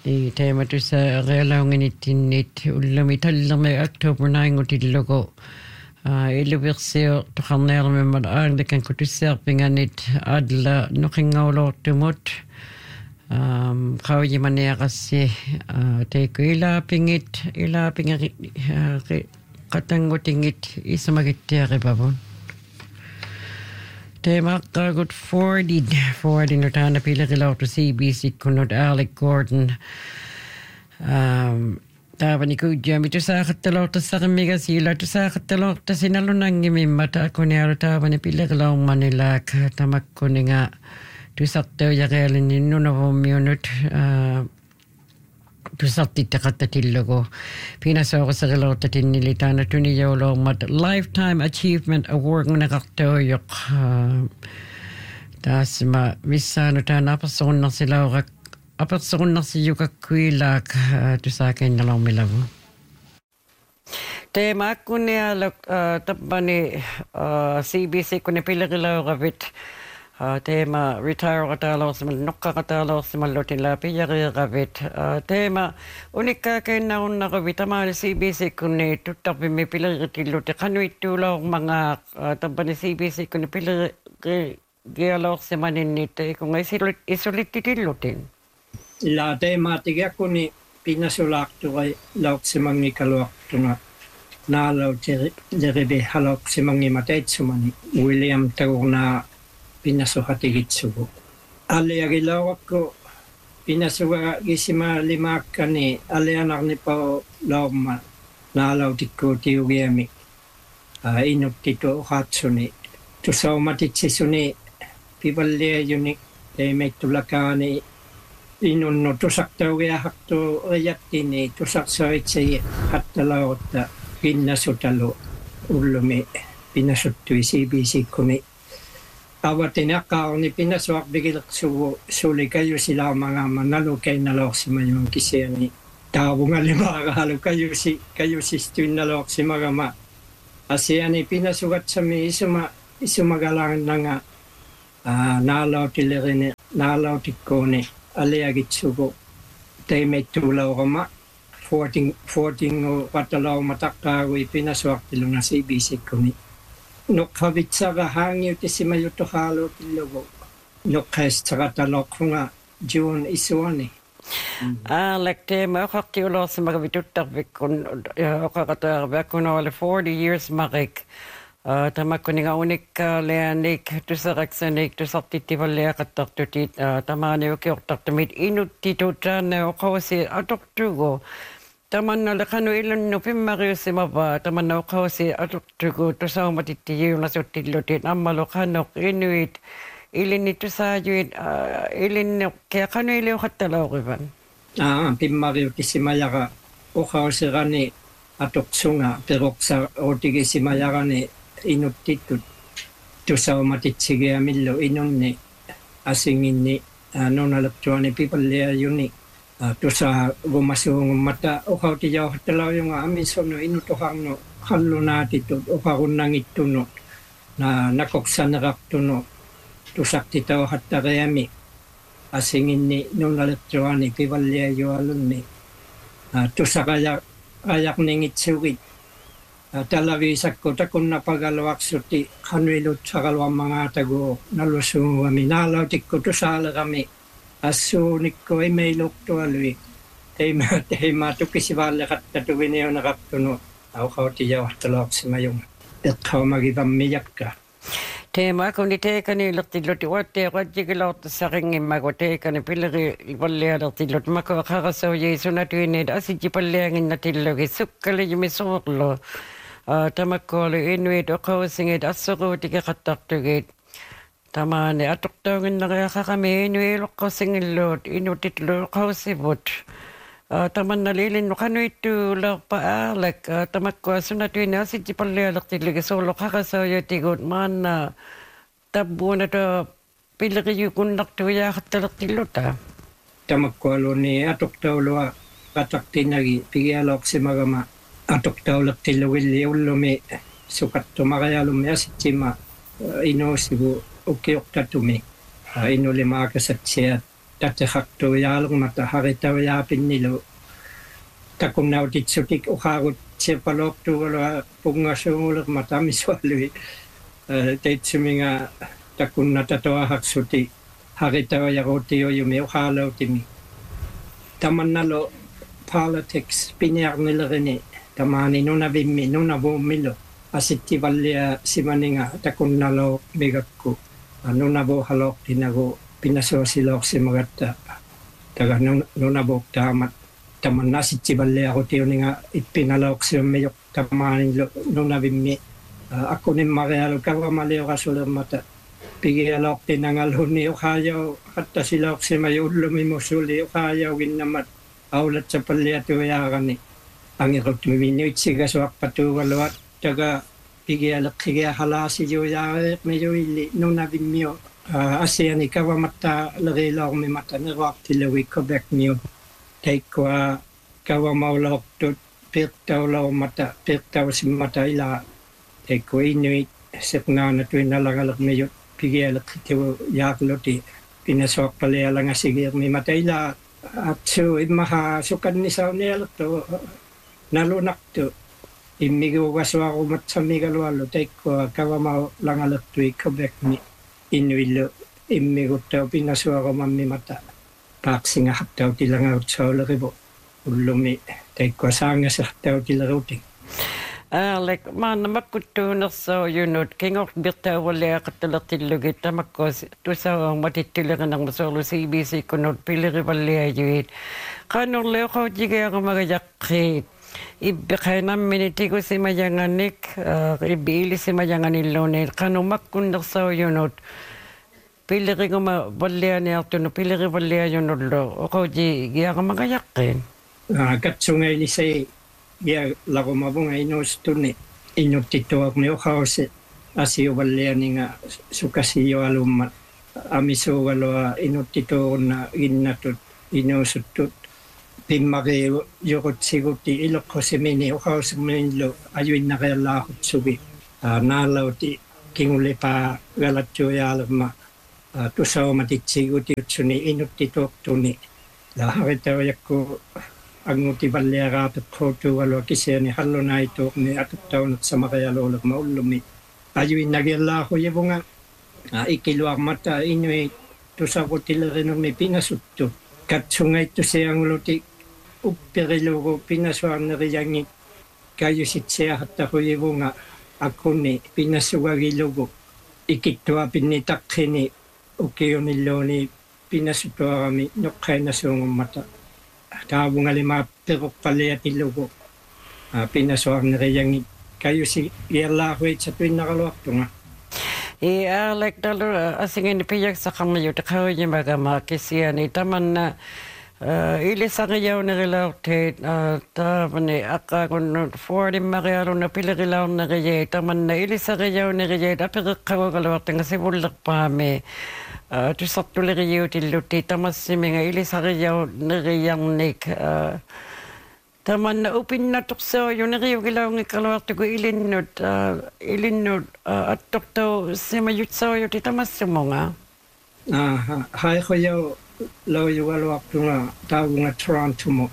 I teema tuossa realaunganittinnit ullami tallami October 9 iluversio toqarniarmimmat Anglican kutussaarpinganit adla nuqingaulortumut qawjimaniaqassi teiku ilaapingari qatangutingit ismagittiaqipavun Teemaqqaagut Fordin utana pilerilaortu CBC kunnut Alec Gordon taavani kuujjaami tusaaqattalortassaqimmigas ila tusaaqattalorta sinalunangimimmat akunialu taavani pilerilaormanilaak tamakkuninga tusartuujaqealinnunavummiunut tusartittaqattatillugu pinasooruserilertatinili taana tunijoulormat Lifetime Achievement Award naqartuujoq taasma missaanu taana apersorunnarsiukakkuilaak tusaakainnalormilavu teemaakkunniaaluk tappani CBC kunni pilerilaoravit teema retire-qataalorsimal noqqaqataalorsimallutinla piyariiqavit teema unikkaakainnaunnaqavit tamaali CBC kunni tuttarpimmi pileritilluti qanuittuulaormangaaq tampani CBC kunni pilerigialorsimaninnit ikunga isulittitillutin la teemaatigiakkuni pinnasulaartuqai laorsimangikaluartuna naalauteribi halorsimangimataitsumani William Tagurnaa pinnasuhatigitsugu aliagilaawakku pinnasuga gisima alianarnipa laorma naalautikkuutiugiami inuttitu uqaatsuni tusaumatitsisuni pivalliajuni teimeittulakaani inunnu tusaqtaugiahaqtu riyattini tusaqsaritsi hattalaorta pinnasutalu ullumi pinnasuttui CBC-kuni awatinaqaarni pinnasuarpigilersugu sulikayusilaarmangaama nalukainnaloorsimayuun kisiani taavungalimaaraalu kayusistuinnaloorsimagama asiani pinnasugatsami isumagalaannanga naalautikkuuni aliagitsugu teimeittuulaorama 14 ratalaorma taqqaagui pinnasuartilunga CBC-kuni noqqavitsaga haangiutisimayuttoqaaluutillugu noqqaistaqataloqquga June isuani lakteema oqartiulorsimagavituttarvikkun oqaqataarviakkunaali 40 years maqik tamakkuninga unikkaaleanik tusaqaksanik tusartittivalliaqattartutit tamaaniukiortartumit inuttitutaanne oqawasi atortugu tamanna qanu ilunnu pimmariussimava tamanna oqawasi atortugu tusaumatittijiunasuttillutit ammalu qanoq inuit ilinni tusaajuit ilinni qanu iliuqattalaorivan pimmariutissimajaqa oqawsirani atoqsunga peroqsa otigissimajarani inuttitut tusaumatitsigiyamillu inunni asinginni nunaleptuani pipalliajuni tusa gumasuungummata uqautijauhattalaujunga amisonu inutoqarnu qallunaatitut uqarunnangittunu nakoqsanerartunu tusaqtitauhattariami asinginni nunaleptuani pipalliajualunni tusaqajaqningitsugit talaviisakku takunnapagaluaqsuti qanuilut saqaluammangaatagu nalusuungami naalautikku tusaalerami assuunikku imeiluqtualui teima tukisivaalleqattatuviniunaqartunu auqautijauartaloorsimayunga eqqaumagivammijakka teema kuni teekani lertilluti uatteeqatjigilaortassaqingimmagu teekani pileri pallialertillut makuaqarasoujiisunatuineet asijipallianginnatillugi sukkalijimissuurlu tamakkualu inuit oqawsingit assuruutigeqattartugit tamaani atortauginnariaqaqami inuiloqqasingilluut inutitlu oqawsivut tamannaliilinnu qanuittuulerpa aalak tamakkua sunatuini asijipallialertillugi suulloqarasaujutigут maanna tabbuunata pilerijukunnartuijaaqattalertilluta tamakkualuni atortaulua qatartinagi pigialoqsimagama atortaulertillugilli ullumi sukattumarialumi asitsima inuusigu ukiortatumi inulimaakasatsiat tatehaktu yaalungmata haritau yaapinnilu takunnautit uqaagut siapaloortuugalua punngasuungulермата misualui teitsuminga takunnatatoahaqsuti haritau yaruutiuyumi uqaalautimi tamannalo politics piniarnilerini tamaani nunavimmi nunavuummilu asittivallia simaninga takunnalo migakku nunavuuhaloortinagu pinasuasiloorsimagatta taga nunavuuktaamat tamanna asittivalliarutiuninga ippinaloorsiummijoq tamaani nunavimmi akkunimmarealu kavamaliorasulermata pigialoortinangalhunni uqaajau qattasiloorsimaju ullumimusuli uqaajauginnamat aulatsapalliatuyaarani angirutmiviniutsigasuarpatuugaluat taga pigialeqqigiahalaasijuuyaareermijuilli nunavimmio asiani kavamatta leriloormimata neruartilugui Quebec-miu taikkua kavamaulortut pirtaulormata pirtausimmata ila taikku inuit seknaana tuinnalangalermijut pigialeqqitiu yaarluti pinasuarpalialangasigiirmimata ila atsu immaha sukannisaunialertu nalunaqtu immiguugasuarumatsammigaluallu taikkua kavamau langalertui Quebec-mi inuillu immiguttau pinnasuarumammimata paaqsingahartautilangautsauleриvu ullumi taikkua saangasartautileruutik Like maana makkuttuunersuuyunut kingorpirtauvalliaqattalertillugit tamakkuus tusauarmatittuleqinarmusoorlu CBC kunut pilerivalliajuit qanorleuqautigiaqamagajaqqi ibbiqainammini tigusimajanganik ibbiilisimajanganilluunit qanumakkunnersuuyunut pilleriguma vallianiartunu pilerivalliajunullu oqautigiaqamagajaqqin katsungailisi ya lagumabunga inustuni inuttituaqmi uqausi asiuvallianinga sukasiyoalummat amisuugalua inuttituunna ginnatut inuusuttut pimmariu yurutsiguti iloqqusimini uqausimminillu ajuinnariallaaxutsugi naalauti kingulipaa galattuuyaalerma tusaumatitsiguti inuttituuqtuni laharitaujakku anguti valliaraapetquutuugalua kisiani hallunaituuqmi atuttaunet samarialuulerma ullumi ajuinnagiallaaxujivunga ikiluarmata inui tusavutilernermi pinasuttu katsungaittusianguluti uppirilugu pinasuarneriyangi kayusitsiahattahujivunga akkunni pinassugagilugu ikittua pinnitaqqini ukiunilluuni pinasutuarami noqqainasuungummata taavungalima peruqqaliatillugu pinnasuarneriyangi kayusi iallaahuitsatuinnaqaluartunga like dalu asingin piyak saqammayut qawjimagama kisiani tamanna ilisaqiyaunerilautet taavani aqaqun 40 marialuna pilerilauneriye tamanna ilisaqiyauneriyet apereqqagugaluartanga sivullerpaami tusartuleriyuutillutti tamassiminga ilisaqiyauneriyarnik tamanna upinnatuqsauyuneriugilaungikkaluartugu ilinnut attortau simayutsauyuti tamassumunga haikhoyau lauyugaluartunga taavunga Torontomo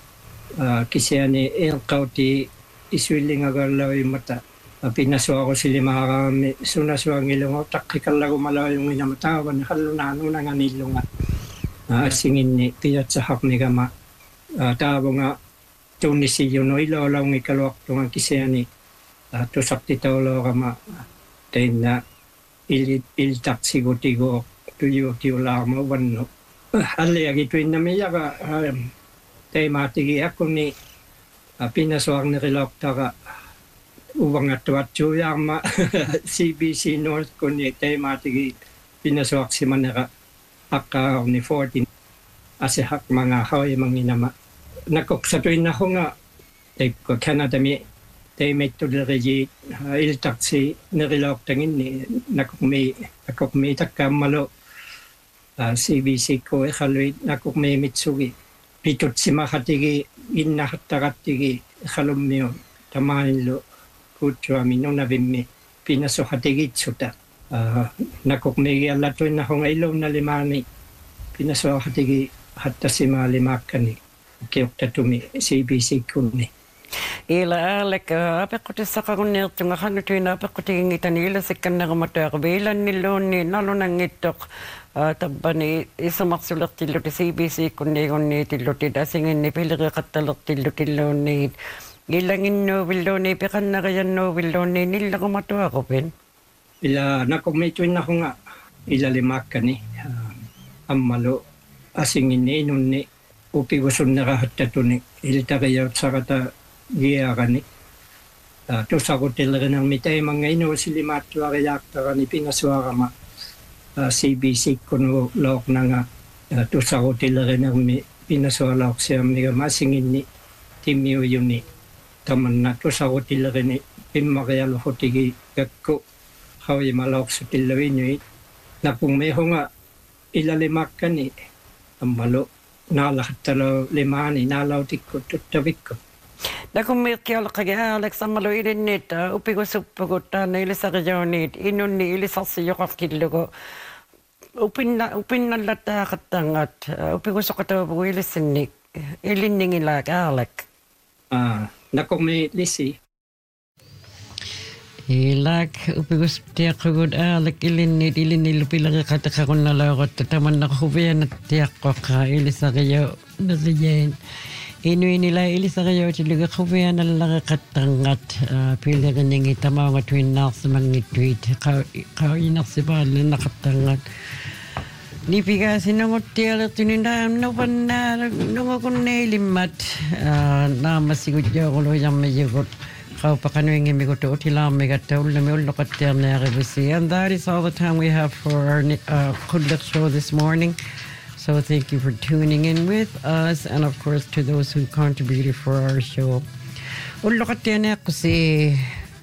kisiani eqauti isuillingagallauyummata pinnasuaqusilimaaraami sunasuangilunga taqqikallagumalaujunginama taavani hallunaanuunanganillunga asinginni piyatsahaqmigama taavunga tunnisiyuno iloolaungikkaluartunga kisiani tusaqtitaulorama tainna iltaqsigutigu tuyuutiulaarma uvannu alliagituinnamiyaga taimaatigi akkunni pinnasuarneriloqtaqa uvangattuatsuuyaarma CBC North kunni taimaatigi pinnasuaqsimanera aqqaarni 14 asihaqmanga hauimanginama nakoqsatuinnahunga taikko Canadami taimittuleriji iltaqsi neriloqtanginni nakokmi takkaammalu CBC ko ikhaluit nakokmi mitsugi pitutsimaqatigi innahattaqattigi ikhalummio tamaanillu kuutsuami nunavimmi pinasuqatigitsuta nakokmi giallatuinnahunga iluunnalimaani pinasuakatigi hatta simalimakkani kioktatumi CBC kunni. Ila alek apekutissaqagunniirtunga hanutuina apekutigingitani ilasikkannerumatuaq viilannilluunni nalunangittoq tabbani isumarsulertilluti CBC kunniigunniitillutit asinginni piliriqattalertillutilluunniit ilanginnuuvilluuni piqannariyannuuvilluuni nillaqumatuaqupin ila nakumituinnaqunga ilalimakkani ammalu asinginni inunni upigusunnerahатtatuni iltaqiyautsaqata giarani tusaqutillerinarmi taimanga inuusilimaattuariyaaqtarani pinasuarama CBC kunu loqnanga tusaqutillerinermi pinasualaorsiammiga masinginni timmiuyuni tamanna tusaqutillerini pimmarialuhutigi kakku hawimalaorsutilluinuit napungmehunga ilalimakkani ammalu naalahattalo limaani naalautikku tuttavikku nakummiiqqiolqagi Aleksamalu ilinnit upigusuppuguttaana ilisarijooniit inunni ilisarsijoqarkillugu upinnallataaqattangat upigusoqatuupugu ilissinnik ilinningilaak Alek nakummi lisi ilak upigusuptiaqqugut Alek ilinnillupilaqiqataqaqunnalauqatta tamannaqhuvianattiaqqoqqa ilisarijo nasijeen inuinila ilisarijoutilugu quvianallariqattangat pilerinningi tamaunga tuinnaarsimangittuit qauinarsipaallannaqattangat nipigaasinnunguttialertunindaam nupannaanungukunneelimmat naamasigutjooqulujarmiyugut qaupaqanuingimigutu utilaarmigatta ullami ulloqattiarniarivisi. And that is all the time we have for our Qudliq show this morning. So thank you for tuning in with us, and of course to those who contributed for our show. Ulloqattiarniaqqsi